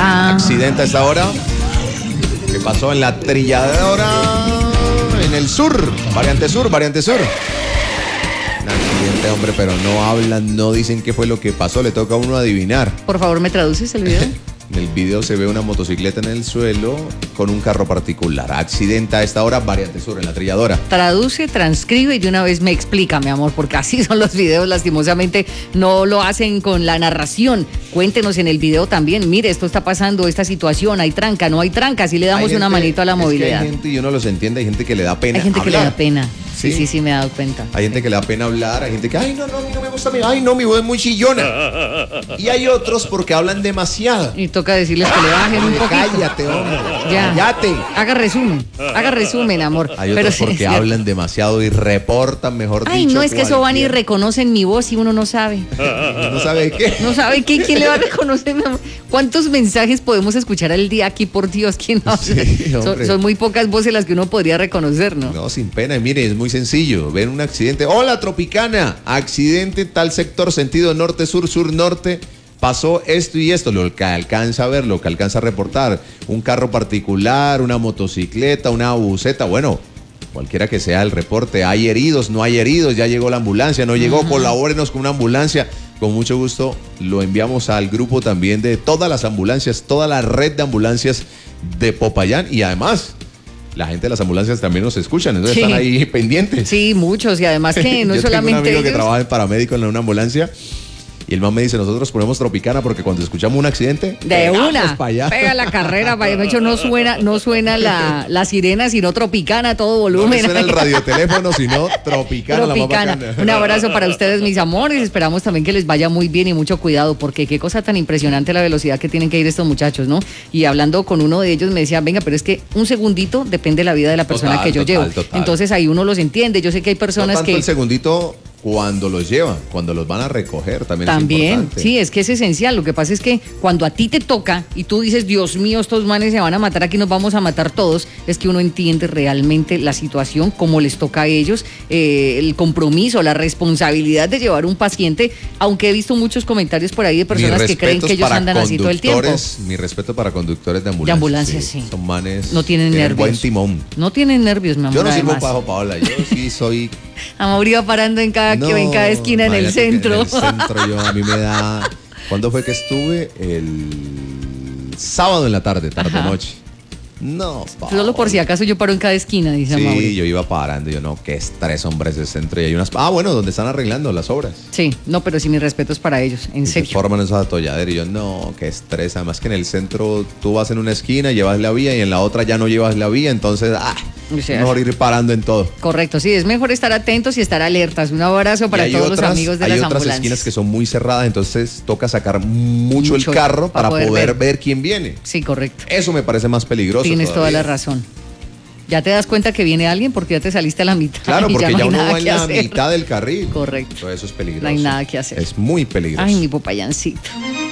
Accidente a esta hora. ¿Qué pasó en la trilladora? En el sur. Variante sur, variante sur. Un accidente, hombre, pero no hablan, no dicen qué fue lo que pasó. Le toca a uno adivinar. Por favor, ¿me traduces el video? En el video se ve una motocicleta en el suelo con un carro particular. Accidenta a esta hora, variante sur, en la trilladora. Traduce, transcribe y de una vez me explica, mi amor, porque así son los videos, lastimosamente no lo hacen con la narración. Cuéntenos en el video también, mire, esto está pasando, esta situación, hay tranca, no hay tranca, así le damos una manito a la movilidad. Hay gente, y uno los entiende, hay gente que le da pena Hay gente hablar. que le da pena. Sí, me he dado cuenta. Hay gente que le da pena hablar, hay gente que, ay, no, a mí no me gusta, ay, no, mi voz es muy chillona. Y hay otros porque hablan demasiado. Y toca decirles que le bajen un poquito. Cállate, hombre. Ya. Cállate. Haga resumen, amor. Hay otros porque hablan demasiado y reportan, mejor dicho. Ay, no, es que eso van y reconocen mi voz y uno no sabe. ¿No sabe qué? No sabe qué, quién le va a reconocer. ¿Cuántos mensajes podemos escuchar al día aquí, por Dios? ¿Quién no? Sí, son muy pocas voces las que uno podría reconocer, ¿no? No, sin pena. Y mire, es muy sencillo. Ven un accidente. Hola, Tropicana. Accidente tal sector, sentido norte-sur, sur-norte. Pasó esto y esto. Lo que alcanza a ver, lo que alcanza a reportar. Un carro particular, una motocicleta, una buseta. Bueno, cualquiera que sea el reporte. Hay heridos, no hay heridos. Ya llegó la ambulancia, no llegó. Colabórenos con una ambulancia. Con mucho gusto lo enviamos al grupo también de todas las ambulancias, toda la red de ambulancias de Popayán. Y además, la gente de las ambulancias también nos escuchan, entonces están ahí pendientes. Sí, muchos, y además que no Yo solamente tengo un amigo ellos. que trabaja de paramédico en una ambulancia. Y el man me dice, nosotros ponemos Tropicana porque cuando escuchamos un accidente, de una, para allá. pega la carrera, de hecho no suena la sirena, sino Tropicana a todo volumen. No suena el radioteléfono, sino Tropicana, la más bacana. Un abrazo para ustedes, mis amores, esperamos también que les vaya muy bien y mucho cuidado, porque qué cosa tan impresionante la velocidad que tienen que ir estos muchachos, ¿no? Y hablando con uno de ellos me decía, venga, pero es que un segundito depende de la vida de la persona que yo llevo. Entonces ahí uno los entiende, yo sé que hay personas no tanto el segundito cuando los llevan, cuando los van a recoger, también es importante. Sí, es que es esencial. Lo que pasa es que cuando a ti te toca y tú dices, Dios mío, estos manes se van a matar, aquí nos vamos a matar todos, es que uno entiende realmente la situación, cómo les toca a ellos, el compromiso, la responsabilidad de llevar un paciente, aunque he visto muchos comentarios por ahí de personas que creen que ellos andan así todo el tiempo. Mi respeto para conductores de ambulancia. De ambulancia, sí. Son manes. No tienen nervios. Buen timón. No tienen nervios, mi amor. Yo no sirvo para Paola, yo sí soy. Amor iba parando en cada esquina en el centro. En el centro a mí me da. ¿Cuándo fue que estuve? El sábado en la tarde, noche. No, Paola. Solo por si acaso yo paro en cada esquina, dice Mauri. Sí, yo iba parando, yo no, qué estrés, hombre, ese centro. Y hay unas. Bueno, donde están arreglando las obras. Sí, no, pero sí, mis respetos para ellos, en serio. Se forman esos atolladeros y yo, no, qué estrés. Además que en el centro tú vas en una esquina, llevas la vía y en la otra ya no llevas la vía, entonces, mejor ir parando en todo. Correcto, sí, es mejor estar atentos y estar alertas. Un abrazo para todos los amigos de las ambulancias. Hay otras esquinas que son muy cerradas, entonces toca sacar mucho el carro para poder ver quién viene. Sí, correcto. Eso me parece más peligroso. Tienes toda la razón. Ya te das cuenta que viene alguien porque ya te saliste a la mitad. Claro, porque ya uno va en la hacer. mitad del carril. Correcto. Todo eso es peligroso. No hay nada que hacer. Es muy peligroso. Ay, mi Popayancito.